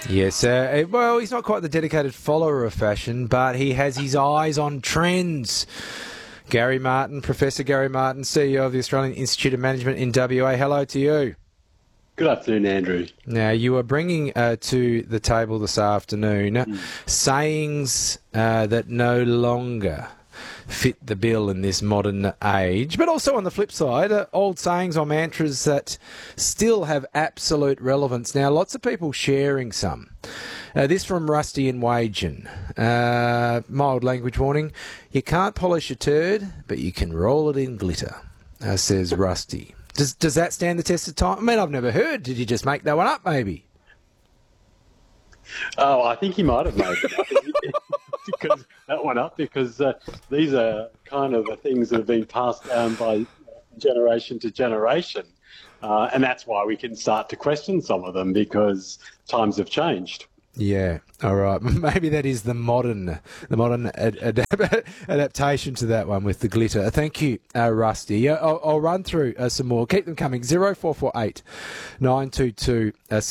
Yes, well, he's not quite the dedicated follower of fashion, but he has his eyes on trends. Gary Martin, Professor Gary Martin, CEO of the Australian Institute of Management in WA. Hello to you. Good afternoon, Andrew. Now, you are bringing to the table this afternoon sayings that no longer fit the bill in this modern age, but also on the flip side, old sayings or mantras that still have absolute relevance. Now, lots of people sharing some. This from Rusty in Wagen. Mild language warning. You can't polish a turd, but you can roll it in glitter, says Rusty. Does that stand the test of time? I mean, I've never heard. Did you just make that one up, maybe? Oh, I think he might have made that one up because these are kind of the things that have been passed down by generation to generation. And that's why we can start to question some of them because times have changed. Yeah, all right. Maybe that is the modern adaptation to that one with the glitter. Thank you, Rusty. I'll run through some more. Keep them coming. 0448 922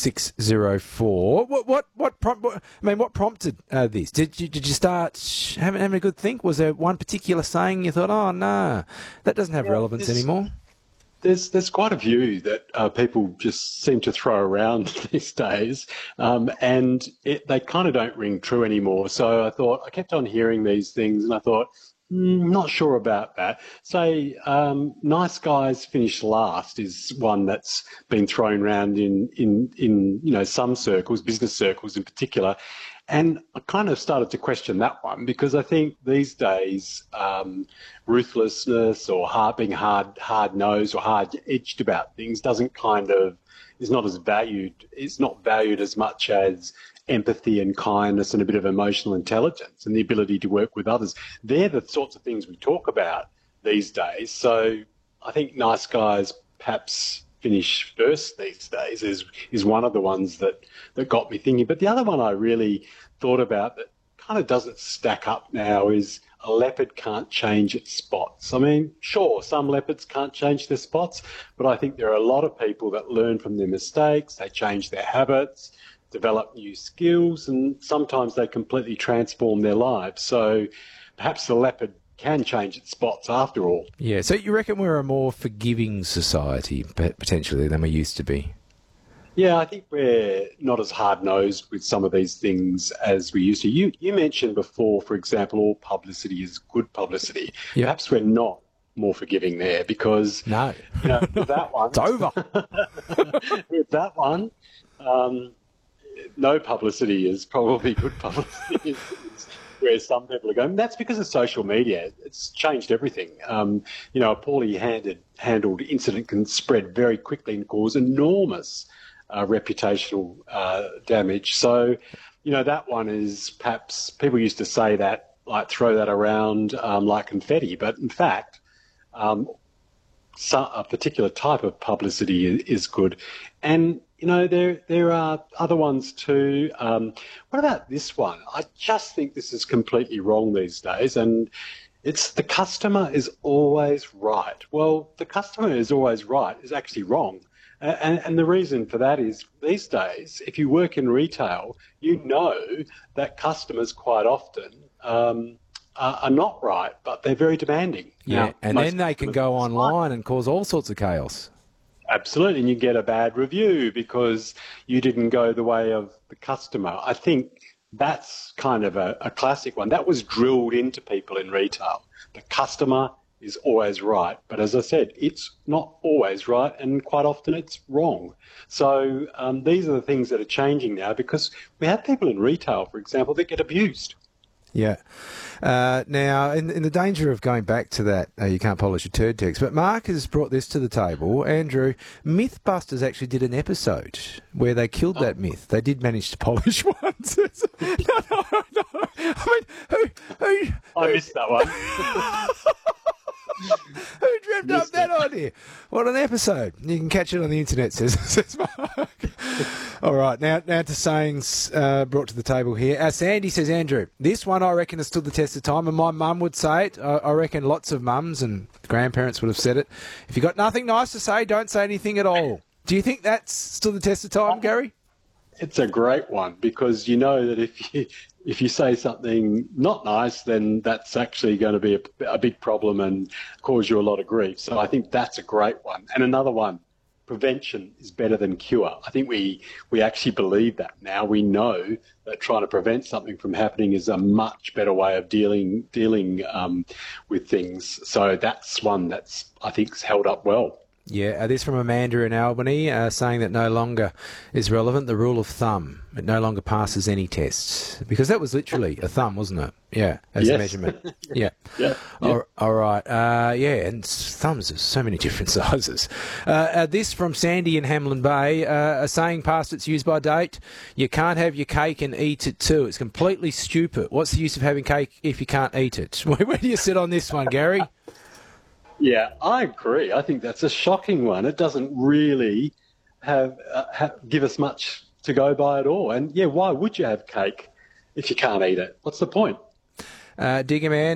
604. What prompted this? Did you start having a good think? Was there one particular saying you thought, oh no, that doesn't have relevance anymore? There's quite a few that people just seem to throw around these days, and they kind of don't ring true anymore. So I kept on hearing these things, and I thought, not sure about that. Say, nice guys finish last is one that's been thrown around in some circles, business circles in particular. And I kind of started to question that one because I think these days ruthlessness or being hard-nosed or hard-edged about things is not as valued. It's not valued as much as empathy and kindness and a bit of emotional intelligence and the ability to work with others. They're the sorts of things we talk about these days. So I think nice guys perhaps finish first these days is one of the ones that got me thinking. But the other one I really thought about that kind of doesn't stack up now is a leopard can't change its spots. I mean, sure, some leopards can't change their spots, but I think there are a lot of people that learn from their mistakes, they change their habits, develop new skills, and sometimes they completely transform their lives. So perhaps the leopard can change its spots after all. Yeah, so you reckon we're a more forgiving society, potentially, than we used to be? Yeah, I think we're not as hard-nosed with some of these things as we used to. You mentioned before, for example, all publicity is good publicity. Yep. Perhaps we're not more forgiving there because no. With that one... It's over. With that one, no publicity is probably good publicity. Where some people are going, that's because of social media. It's changed everything. A poorly handled incident can spread very quickly and cause enormous reputational damage. So, that one is perhaps people used to say that, like throw that around like confetti, but in fact, a particular type of publicity is good. And there are other ones too. What about this one? I just think this is completely wrong these days, and it's the customer is always right. Well, the customer is always right is actually wrong. And the reason for that is these days, if you work in retail, you know that customers quite often are not right, but they're very demanding. Yeah, now, and then they can go online and cause all sorts of chaos. Absolutely, and you get a bad review because you didn't go the way of the customer. I think that's kind of a classic one. That was drilled into people in retail. The customer is always right. But as I said, it's not always right, and quite often it's wrong. So these are the things that are changing now because we have people in retail, for example, that get abused. Yeah. Now, in the danger of going back to that, you can't polish a turd text, but Mark has brought this to the table. Andrew, Mythbusters actually did an episode where they killed that myth. They did manage to polish one. No. I mean, who I missed that one. Who dreamt up that idea? What an episode. You can catch it on the internet, says Mark. All right, now to sayings brought to the table here. Sandy says, Andrew, this one I reckon has stood the test of time, and my mum would say it. I reckon lots of mums and grandparents would have said it. If you've got nothing nice to say, don't say anything at all. Do you think that's stood the test of time, Gary? It's a great one because you know that if you say something not nice, then that's actually going to be a big problem and cause you a lot of grief. So I think that's a great one. And another one, prevention is better than cure. I think we actually believe that now. We know that trying to prevent something from happening is a much better way of dealing with things. So that's one that's I think's held up well. Yeah, this from Amanda in Albany, saying that no longer is relevant, the rule of thumb. It no longer passes any tests. Because that was literally a thumb, wasn't it? Yeah, as a measurement. Yeah. Yeah. All right. Yeah, and thumbs are so many different sizes. This from Sandy in Hamlin Bay, a saying past its use by date, you can't have your cake and eat it too. It's completely stupid. What's the use of having cake if you can't eat it? Where do you sit on this one, Gary? Yeah, I agree. I think that's a shocking one. It doesn't really give us much to go by at all. And yeah, why would you have cake if you can't eat it? What's the point? Digger Man.